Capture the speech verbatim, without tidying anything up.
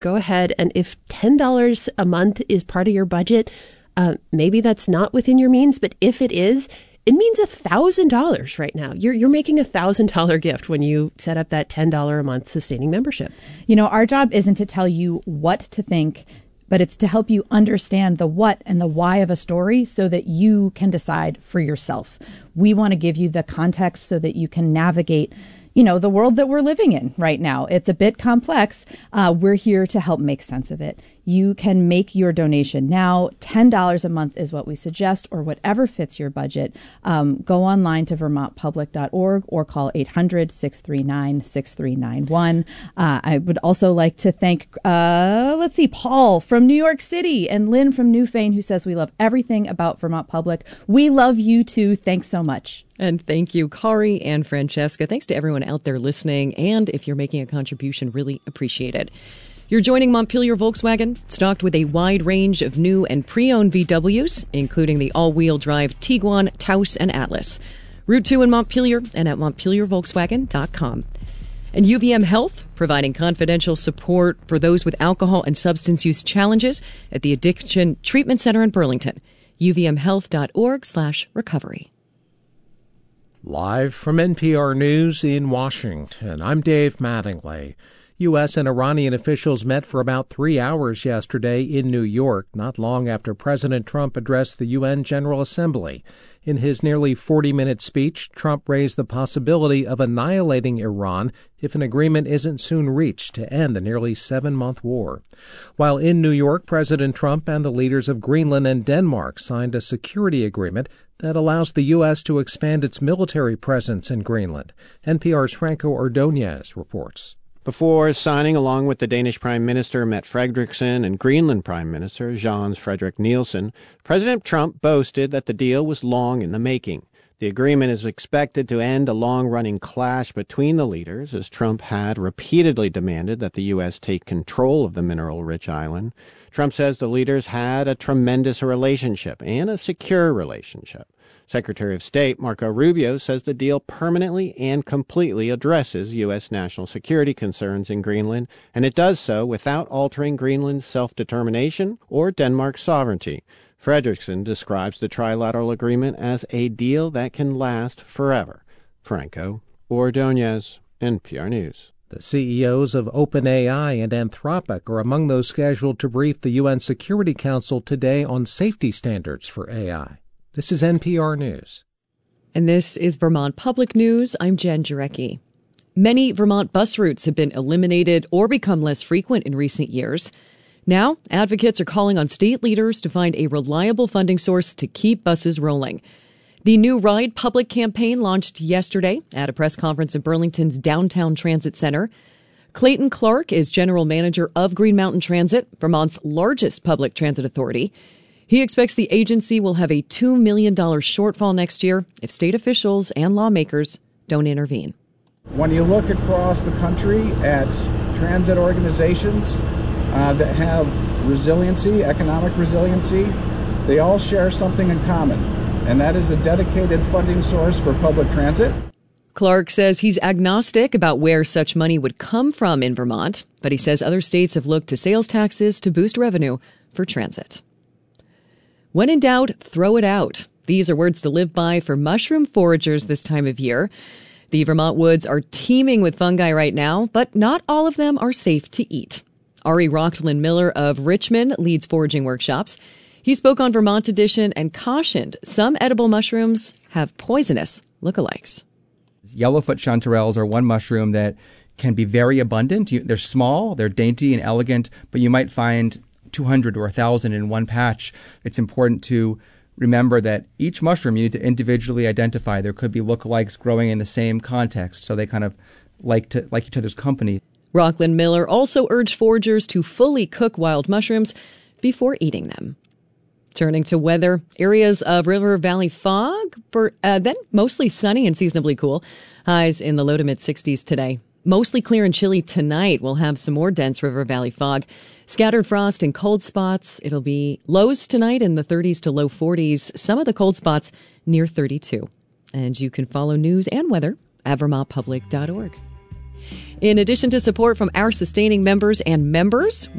go ahead. And if ten dollars a month is part of your budget, uh, maybe that's not within your means. But if it is, it means one thousand dollars right now. You're you're making a one thousand dollars gift when you set up that ten dollars a month sustaining membership. You know, our job isn't to tell you what to think, but it's to help you understand the what and the why of a story so that you can decide for yourself. We want to give you the context so that you can navigate, you know, the world that we're living in right now. It's a bit complex. Uh, we're here to help make sense of it. You can make your donation now. ten dollars a month is what we suggest, or whatever fits your budget. Um, go online to vermont public dot org or call eight hundred, six three nine, six three nine one. Uh, I would also like to thank, uh, let's see, Paul from New York City and Lynn from Newfane, who says we love everything about Vermont Public. We love you too. Thanks so much. And thank you, Kari and Francesca. Thanks to everyone out there listening. And if you're making a contribution, really appreciate it. You're joining Montpelier Volkswagen, stocked with a wide range of new and pre-owned V Ws, including the all-wheel drive Tiguan, Taos, and Atlas. Route two in Montpelier and at montpelier volkswagen dot com. And U V M Health, providing confidential support for those with alcohol and substance use challenges at the Addiction Treatment Center in Burlington. U V M health dot org slash recovery. Live from N P R News in Washington, I'm Dave Mattingly. U S and Iranian officials met for about three hours yesterday in New York, not long after President Trump addressed the U N General Assembly. In his nearly forty-minute speech, Trump raised the possibility of annihilating Iran if an agreement isn't soon reached to end the nearly seven-month war. While in New York, President Trump and the leaders of Greenland and Denmark signed a security agreement that allows the U S to expand its military presence in Greenland. N P R's Franco Ordonez reports. Before signing, along with the Danish Prime Minister Mette Frederiksen and Greenland Prime Minister Jens Frederik Nielsen, President Trump boasted that the deal was long in the making. The agreement is expected to end a long-running clash between the leaders, as Trump had repeatedly demanded that the U S take control of the mineral-rich island. Trump says the leaders had a tremendous relationship and a secure relationship. Secretary of State Marco Rubio says the deal permanently and completely addresses U S national security concerns in Greenland, and it does so without altering Greenland's self-determination or Denmark's sovereignty. Frederiksen describes the trilateral agreement as a deal that can last forever. Franco Ordonez, N P R News. The C E Os of OpenAI and Anthropic are among those scheduled to brief the U N Security Council today on safety standards for A I. This is N P R News. And this is Vermont Public News. I'm Jen Jarecki. Many Vermont bus routes have been eliminated or become less frequent in recent years. Now, advocates are calling on state leaders to find a reliable funding source to keep buses rolling. The new Ride Public campaign launched yesterday at a press conference at Burlington's Downtown Transit Center. Clayton Clark is general manager of Green Mountain Transit, Vermont's largest public transit authority. He expects the agency will have a two million dollars shortfall next year if state officials and lawmakers don't intervene. When you look across the country at transit organizations uh, that have resiliency, economic resiliency, they all share something in common, and that is a dedicated funding source for public transit. Clark says he's agnostic about where such money would come from in Vermont, but he says other states have looked to sales taxes to boost revenue for transit. When in doubt, throw it out. These are words to live by for mushroom foragers this time of year. The Vermont woods are teeming with fungi right now, but not all of them are safe to eat. Ari Rocklin Miller of Richmond leads foraging workshops. He spoke on Vermont Edition and cautioned some edible mushrooms have poisonous lookalikes. Yellowfoot chanterelles are one mushroom that can be very abundant. You, they're small, they're dainty and elegant, but you might find two hundred or one thousand in one patch. It's important to remember that each mushroom you need to individually identify. There could be lookalikes growing in the same context, so they kind of like to like each other's company. Rocklin Miller also urged foragers to fully cook wild mushrooms before eating them. Turning to weather, areas of River Valley fog, for, uh, then mostly sunny and seasonably cool. Highs in the low to mid sixties today. Mostly clear and chilly tonight. We'll have some more dense River Valley fog. Scattered frost and cold spots. It'll be lows tonight in the thirties to low forties. Some of the cold spots near thirty-two. And you can follow news and weather at vermont public dot org. In addition to support from our sustaining members and members,